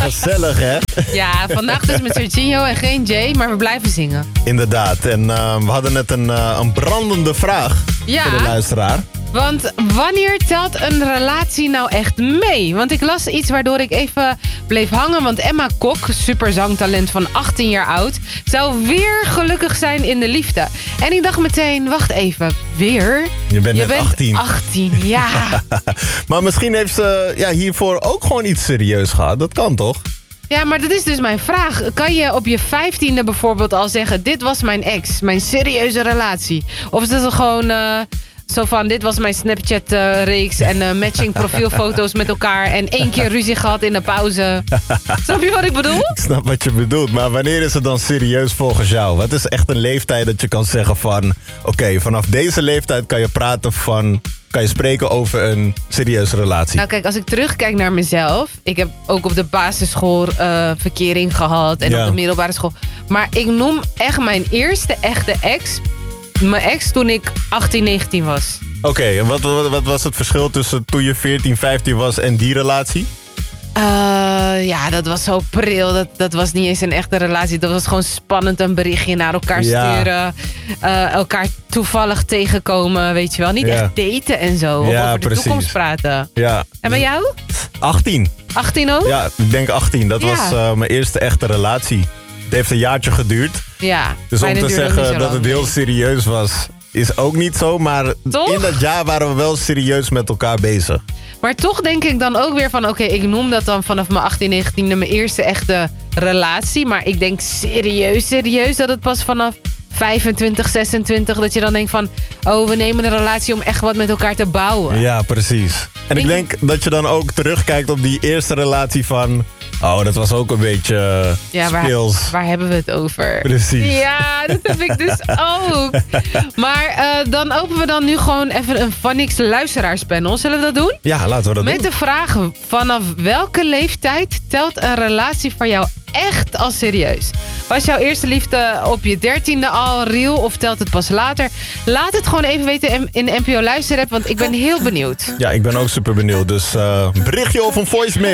Gezellig, hè? Ja, vandaag dus met Serginho en geen Jay, maar we blijven zingen. Inderdaad. En we hadden net een brandende vraag voor de luisteraar. Want wanneer telt een relatie nou echt mee? Want ik las iets waardoor ik even bleef hangen. Want Emma Kok, superzangtalent van 18 jaar oud, zou weer gelukkig zijn in de liefde. En ik dacht meteen, wacht even, weer? Je bent 18. 18, ja. Maar misschien heeft ze hiervoor ook gewoon iets serieus gehad. Dat kan toch? Ja, maar dat is dus mijn vraag. Kan je op je 15e bijvoorbeeld al zeggen, dit was mijn ex, mijn serieuze relatie? Of is dat gewoon... Zo van, dit was mijn Snapchat-reeks en matching profielfoto's met elkaar en 1 keer ruzie gehad in de pauze. Snap je wat ik bedoel? Ik snap wat je bedoelt, maar wanneer is het dan serieus volgens jou? Wat is echt een leeftijd dat je kan zeggen van... Oké, vanaf deze leeftijd kan je spreken over een serieuze relatie? Nou kijk, als ik terugkijk naar mezelf... Ik heb ook op de basisschool verkering gehad en op de middelbare school. Maar ik noem echt mijn eerste echte ex... Mijn ex toen ik 18, 19 was. Oké, en wat was het verschil tussen toen je 14, 15 was en die relatie? Ja, dat was zo pril. Dat was niet eens een echte relatie. Dat was gewoon spannend, een berichtje naar elkaar sturen. Elkaar toevallig tegenkomen, weet je wel. Niet echt daten en zo. Of over de toekomst praten. Ja. En bij jou? 18. 18 ook? Ja, ik denk 18. Dat was mijn eerste echte relatie. Het heeft een jaartje geduurd. Ja. Dus om te zeggen dat het heel serieus was, is ook niet zo. Maar toch? In dat jaar waren we wel serieus met elkaar bezig. Maar toch denk ik dan ook weer van... Oké, ik noem dat dan vanaf mijn 18, 19e mijn eerste echte relatie. Maar ik denk serieus dat het pas vanaf 25, 26... dat je dan denkt van... Oh, we nemen een relatie om echt wat met elkaar te bouwen. Ja, precies. En ik denk dat je dan ook terugkijkt op die eerste relatie van... Oh, dat was ook een beetje speels. Waar hebben we het over? Precies. Ja, dat heb ik dus ook. Maar dan openen we dan nu gewoon even een Vanix luisteraarspanel. Zullen we dat doen? Ja, laten we dat doen. Met de vraag, vanaf welke leeftijd telt een relatie voor jou echt als serieus? Was jouw eerste liefde op je 13e al real of telt het pas later? Laat het gewoon even weten in de NPO Luisterapp, want ik ben heel benieuwd. Ja, ik ben ook super benieuwd. Dus berichtje of een voicemail.